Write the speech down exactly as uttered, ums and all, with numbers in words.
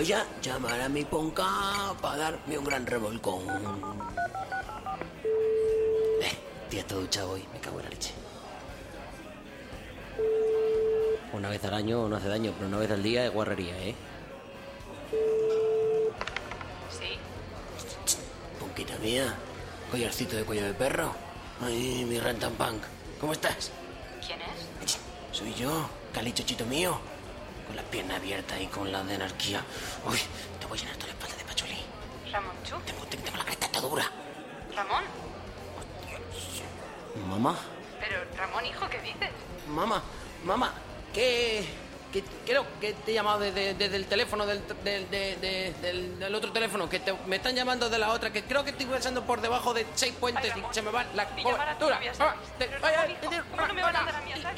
Voy a llamar a mi ponca para darme un gran revolcón. Eh, tía, todo duchado hoy, me cago en la leche. Una vez al año no hace daño, pero una vez al día es guarrería, ¿eh? Sí. Ponquita mía, collarcito de cuello de perro. Ay, mi rantanpunk. ¿Cómo estás? ¿Quién es? Soy yo, Cali chochito mío. Con la pierna abierta y con la de anarquía. Uy, te voy a llenar toda la espalda de pachulí. ¿Ramón Chu? Tengo, tengo la cresta toda dura. ¿Ramón? Mamá, Pero, Ramón, hijo, ¿qué dices? mamá, mamá, que, que creo que te he llamado desde, desde el teléfono del, del, de- de- del, del otro teléfono, que te- me están llamando de la otra, que creo que estoy pasando por debajo de seis puentes Ay, y Ramón, se me va la y llamar a tu cobertura. novia, Mamá, ¿sabes? te- Pero, ay, Ramón, ay, hijo, te- ¿cómo no me van a dar a mí el